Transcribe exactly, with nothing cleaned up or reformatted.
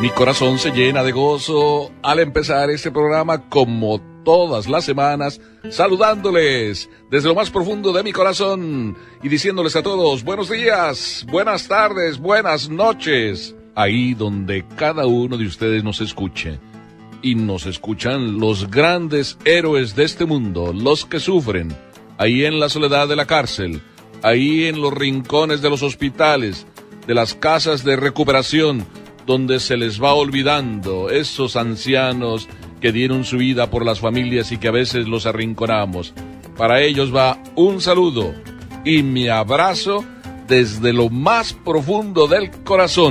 Mi corazón se llena de gozo al empezar este programa como todas las semanas, saludándoles desde lo más profundo de mi corazón y diciéndoles a todos buenos días, buenas tardes, buenas noches, ahí donde cada uno de ustedes nos escuche. Y nos escuchan los grandes héroes de este mundo, los que sufren, ahí en la soledad de la cárcel, ahí en los rincones de los hospitales, de las casas de recuperación, donde se les va olvidando esos ancianos que dieron su vida por las familias y que a veces los arrinconamos. Para ellos va un saludo y mi abrazo desde lo más profundo del corazón.